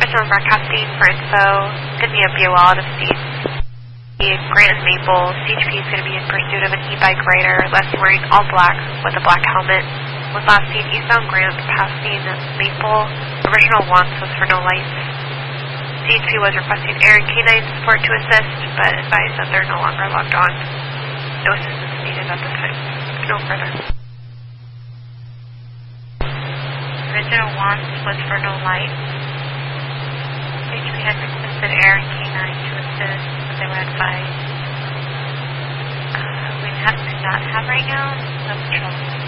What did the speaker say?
Personal broadcasting for info. It's going to be a BOL out of seats. Grant and Maple. CHP is going to be in pursuit of an e-bike rider. Leslie wearing all black with a black helmet. Was last seen eastbound Grant passing Maple. Original wants was for no lights. CHP was requesting air and canine support to assist, but advised that they're no longer logged on. No assistance needed at this time. No further. Original wants was for no lights. CHP had requested air and canine to assist, but they were advised. We not have right now. No patrol.